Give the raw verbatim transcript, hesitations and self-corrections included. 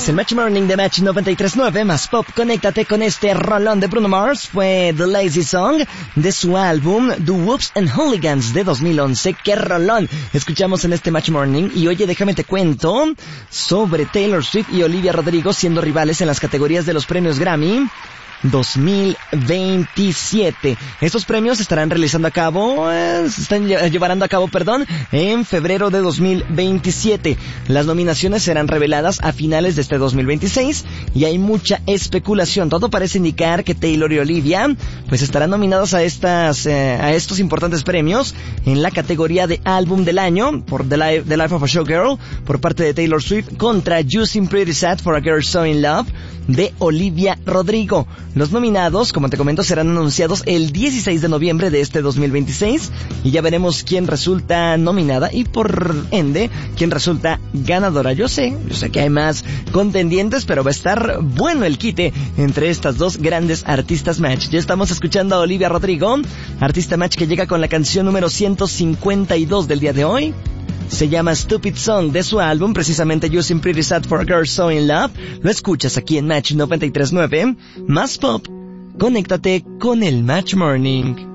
Es el Match Morning de Match noventa y tres punto nueve más Pop. Conéctate con este rolón de Bruno Mars. Fue The Lazy Song de su álbum The Whoops and Hooligans de dos mil once. ¡Qué rolón! Escuchamos en este Match Morning. Y oye, déjame te cuento sobre Taylor Swift y Olivia Rodrigo siendo rivales en las categorías de los premios Grammy dos mil veintisiete. Estos premios se estarán realizando a cabo, eh, se están llevando a cabo, perdón, en febrero de dos mil veintisiete. Las nominaciones serán reveladas a finales de este dos mil veintiséis y hay mucha especulación. Todo parece indicar que Taylor y Olivia pues estarán nominadas a estas, eh, a estos importantes premios en la categoría de álbum del año por The Life, The Life of a Showgirl por parte de Taylor Swift contra You Seem Pretty Sad for a Girl So in Love de Olivia Rodrigo. Los nominados, como te comento, serán anunciados el dieciséis de noviembre de este dos mil veintiséis y ya veremos quién resulta nominada y por ende quién resulta ganadora. Yo sé, yo sé que hay más contendientes, pero va a estar bueno el quite entre estas dos grandes artistas Match. Ya estamos escuchando a Olivia Rodrigo, artista Match que llega con la canción número ciento cincuenta y dos del día de hoy. Se llama Stupid Song de su álbum, precisamente You Seem Pretty Sad for a Girl So in Love. Lo escuchas aquí en Match noventa y tres punto nueve, más Pop. Conéctate con el Match Morning.